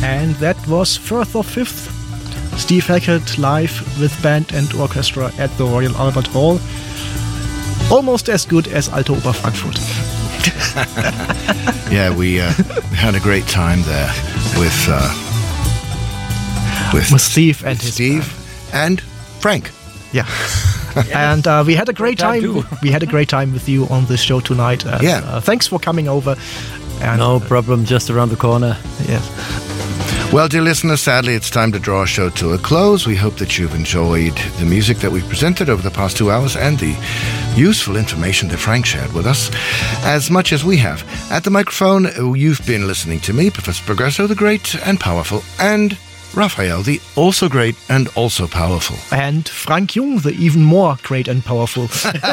And that was 4th of 5th. Steve Hackett live with band and orchestra at the Royal Albert Hall. Almost as good as Alte Oper Frankfurt. Yeah, we had a great time there with Steve and his Steve and Frank. Yeah. And we had a great time. We had a great time with you on this show tonight. Thanks for coming over. And, no problem, just around the corner. Yes. Well, dear listeners, sadly, it's time to draw our show to a close. We hope that you've enjoyed the music that we've presented over the past 2 hours and the useful information that Frank shared with us as much as we have. At the microphone, you've been listening to me, Professor Progresso, the great and powerful, and Raphael, the also great and also powerful. And Frank Jung, the even more great and powerful.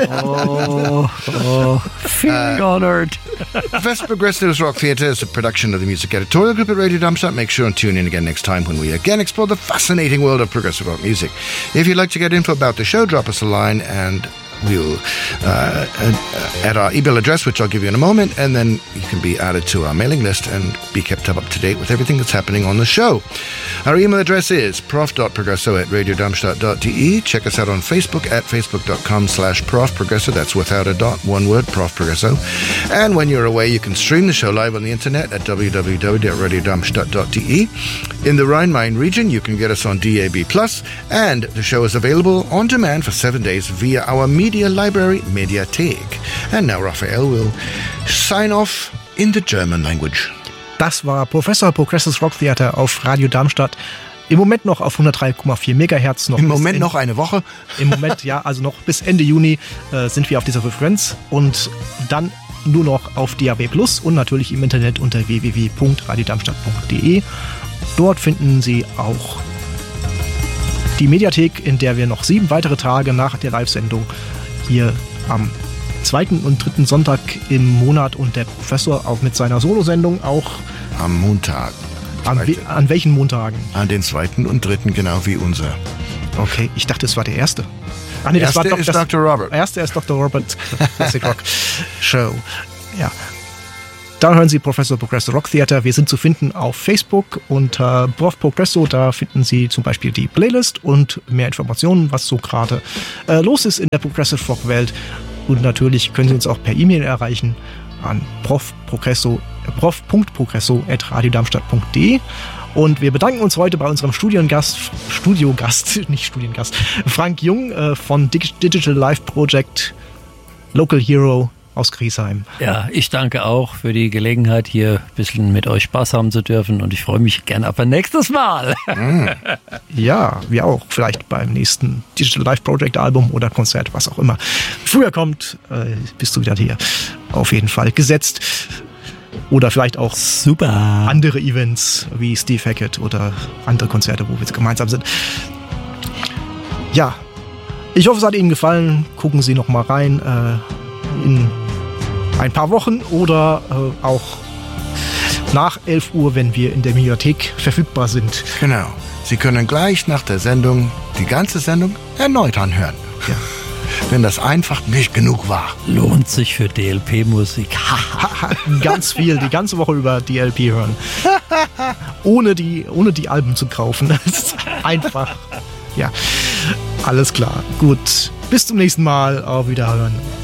Feeling honored. Professor Progressive's Rock Theatre is a production of the Music Editorial Group at Radio Darmstadt. Make sure and tune in again next time when we again explore the fascinating world of progressive rock music. If you'd like to get info about the show, drop us a line and we'll at our email address, which I'll give you in a moment, and then you can be added to our mailing list and be kept up to date with everything that's happening on the show. Our email address is prof.progresso@radiodarmstadt.de. Check us out on Facebook at facebook.com/profprogresso. That's without a dot, one word, Prof Progresso. And when you're away, you can stream the show live on the internet at www.radiodarmstadt.de. In the Rhine-Main region, you can get us on DAB+, and the show is available on demand for 7 days via our Media Library Mediathek. And now Raphael will sign off in the German language. Das war Professor Progressives Rock Theater auf Radio Darmstadt. Im Moment noch auf 103,4 Megahertz. Im Moment noch eine Woche? Im Moment, ja, also noch bis Ende Juni sind wir auf dieser Frequenz und dann nur noch auf DAB+ und natürlich im Internet unter www.radiodarmstadt.de. Dort finden Sie auch die Mediathek, in der wir noch 7 weitere Tage nach der Live-Sendung hier am 2. und 3. Sonntag im Monat und der Professor auch mit seiner Solosendung auch am Montag. An welchen Montagen? An den 2. und 3. genau wie unser. Okay, ich dachte, es war der erste. Ach nee, das war Dr. Robert. Erste ist Dr. Robert Classic Rock Show. Ja. Dann hören Sie Professor Progresso Rock Theater. Wir sind zu finden auf Facebook unter Prof Progresso. Da finden Sie zum Beispiel die Playlist und mehr Informationen, was so gerade los ist in der Progressive Rock Welt. Und natürlich können Sie uns auch per E-Mail erreichen an prof.progresso@radiodarmstadt.de. Und wir bedanken uns heute bei unserem Studiogast, Frank Jung von Digital Life Project, Local Hero aus Griesheim. Ja, ich danke auch für die Gelegenheit, hier ein bisschen mit euch Spaß haben zu dürfen und ich freue mich gerne auf ein nächstes Mal. Ja, wir auch. Vielleicht beim nächsten Digital Life Project Album oder Konzert, was auch immer früher kommt, bist du wieder hier. Auf jeden Fall gesetzt. Oder vielleicht auch super andere Events wie Steve Hackett oder andere Konzerte, wo wir gemeinsam sind. Ja, ich hoffe, es hat Ihnen gefallen. Gucken Sie noch mal rein in ein paar Wochen oder auch nach 11 Uhr, wenn wir in der Mediathek verfügbar sind. Genau. Sie können gleich nach der Sendung die ganze Sendung erneut anhören. Ja. Wenn das einfach nicht genug war. Lohnt sich für DLP-Musik. Ganz viel, die ganze Woche über DLP hören. ohne die Alben zu kaufen. Das ist einfach. Ja, alles klar. Gut. Bis zum nächsten Mal. Auf Wiederhören.